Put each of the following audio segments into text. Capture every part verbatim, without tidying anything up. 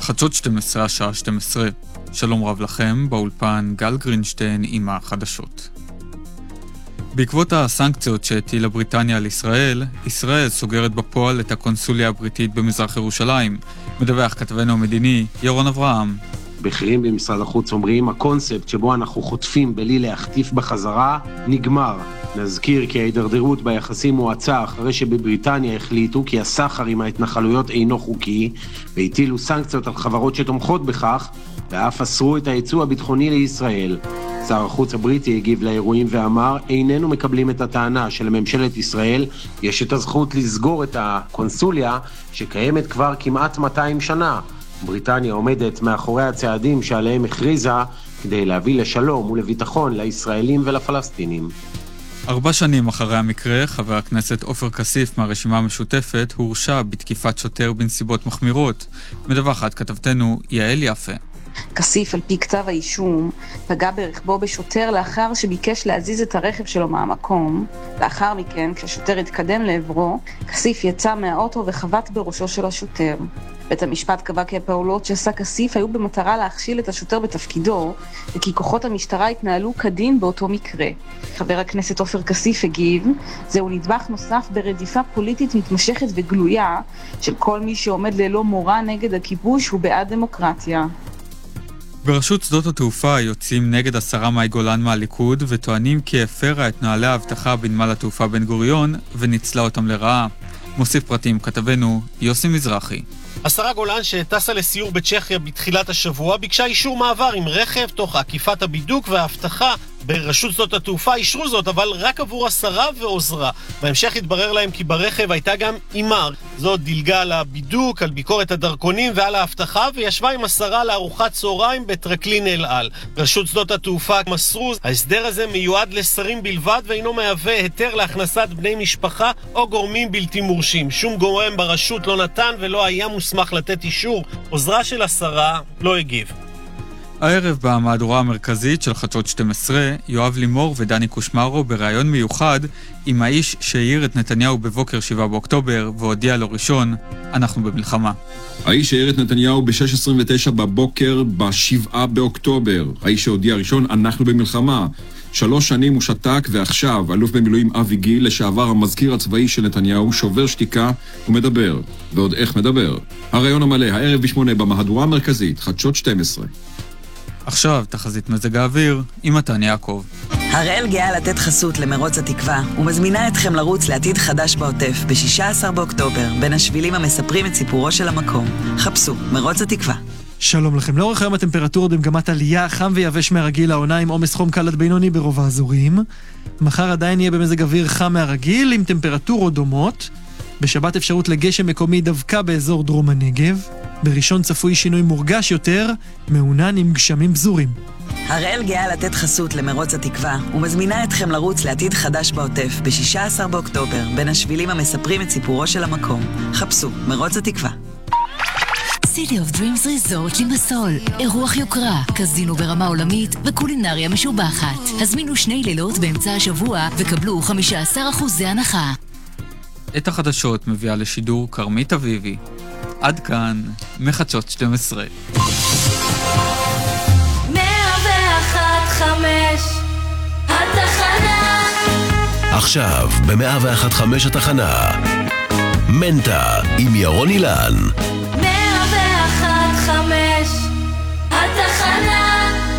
חדשות שתים עשרה, השעה שתים עשרה. שלום רב לכם, באולפן גל גרינשטיין עם החדשות. בעקבות הסנקציות שהטילה בריטניה על ישראל, ישראל סוגרת בפועל את הקונסוליה הבריטית במזרח ירושלים. מדווח כתבנו המדיני, ירון אברהם. בכירים במשרד החוץ אומרים, הקונספט שבו אנחנו חוטפים בלי להחטיף בחזרה נגמר. נזכיר כי ההידרדרות ביחסים מועצה אחרי שבבריטניה החליטו כי הסחר עם ההתנחלויות אינו חוקי, והטילו סנקציות על חברות שתומכות בכך, ואף אסרו את הייצוא הביטחוני לישראל. שר החוץ הבריטי הגיב לאירועים ואמר, איננו מקבלים את הטענה שלממשלת ישראל יש את הזכות לסגור את הקונסוליה שקיימת כבר כמעט מאתיים שנה. בריטניה עומדת מאחורי הצעדים שעליהם הכריזה כדי להביא לשלום ולביטחון לישראלים ולפלסטינים. ארבע שנים אחרי המקרה, חבר הכנסת עופר כסיף מהרשימה המשותפת הורשע בתקיפת שוטר בנסיבות מחמירות. מדווחת כתבתנו יעל יפה. כסיף על פי כתב האישום פגע ברכבו בשוטר לאחר שביקש להזיז את הרכב שלו מהמקום. לאחר מכן, כשהשוטר התקדם לעברו, כסיף יצא מהאוטו וחבט בראשו של השוטר. בית המשפט קבע כי הפעולות שעשה כסיף היו במטרה להכשיל את השוטר בתפקידו, וכי כוחות המשטרה התנהלו כדין באותו מקרה. חבר הכנסת עופר כסיף הגיב, זהו נדבך נוסף ברדיפה פוליטית מתמשכת וגלויה של כל מי שעומד ללא מורא נגד הכיבוש ובעד דמוקרטיה. ברשות שדות התעופה יוצאים נגד השרה מאי גולן מהליכוד וטוענים כי הפרה את נהלי האבטחה בנמל התעופה בן גוריון וניצלה אותם לרעה. מוסיף פרטים כתבנו יוסי מזרחי. השרה גולן שטסה לסיור בצ'כיה בתחילת השבוע ביקשה אישור מעבר עם רכב תוך עקיפת הבידוק וההבטחה. ברשות שדות התעופה אישרו זאת, אבל רק עבור השרה ועוזרה. בהמשך התברר להם כי ברכב הייתה גם אימר. זאת דילגה על הבידוק, על ביקורת הדרכונים ועל ההבטחה, וישבה עם השרה לארוחת צהריים בטרקלין אל על. ברשות שדות התעופה מסרו, ההסדר הזה מיועד לשרים בלבד ואינו מהווה היתר להכנסת בני משפחה או גורמים בלתי מורשים. שום גורם ברשות לא נתן ולא היה מוסמך לתת אישור. עוזרה של השרה לא הגיב. הערב במהדורה המרכזית של חדשות שתים עשרה, יואב לימור ודני קושמרו בראיון מיוחד עם האיש שהעיר את נתניהו בבוקר שבעה באוקטובר והודיע לו ראשון, אנחנו במלחמה. האיש שהעיר את נתניהו ב-שש עשרים ותשע בבוקר בשבעה באוקטובר. האיש שהודיע ראשון, אנחנו במלחמה. שלוש שנים הוא שתק, ועכשיו אלוף במילואים אבי גיל, לשעבר המזכיר הצבאי של נתניהו, שובר שתיקה ומדבר. ועוד איך מדבר. הראיון המלא, הערב בשמונה במהדורה המרכזית, חדשות שתים עשרה. עכשיו תחזית מזג האוויר עם מתן יעקב. הראל גאה לתת חסות למרוץ התקווה ומזמינה אתכם לרוץ לעתיד חדש בעוטף ב-שישה עשר באוקטובר בין השבילים המספרים את סיפורו של המקום. חפשו מרוץ התקווה. שלום לכם. לאורך היום הטמפרטורות במגמת עלייה, חם ויבש מהרגיל, העונה עם עומס חום קל עד בינוני ברוב האזורים. מחר עדיין יהיה במזג אוויר חם מהרגיל עם טמפרטורות דומות. בשבת אפשרות לגשם מקומי דווקא באזור דרום הנגב. בראשון צפוי שינוי מורגש יותר, מעונן עם גשמים בזורים. הראל גאה לתת חסות למרוץ התקווה ומזמינה אתכם לרוץ לעתיד חדש בעוטף ב-שישה עשר באוקטובר בין השבילים המספרים את סיפורו של המקום. חפשו מרוץ התקווה. City of Dreams Resort לימסול, אירוח יוקרה, קזינו ברמה עולמית וקולינריה משובחת. הזמינו שני לילות באמצע השבוע וקבלו חמישה עשר אחוז הנחה. את החדשות מביאה לשידור קרמית אביבי. עד כאן מחדשות שתים עשרה. מאה ואחת חמש התחנה. עכשיו ב-מאה ואחת חמש התחנה מנטה עם ירון אילן. מאה ואחת חמש התחנה.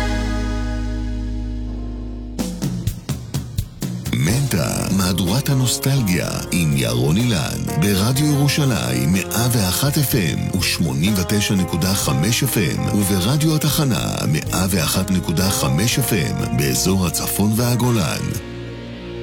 מנטה, מהדורת הנוסטלגיה עם ירון אילן ברדיו ירושלים מאה ואחת אף אם ו-שמונים ותשע נקודה חמש אף אם וברדיו התחנה מאה ואחת נקודה חמש אף אם באזור הצפון והגולן.